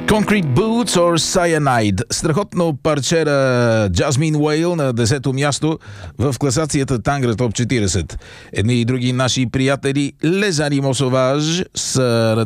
Concrete Boots or Cyanide. Страхотно парчера Jasmine Whale на 10-то място в класацията Тангра Топ 40. Едни и други наши приятели Les Animaux Sauvages са на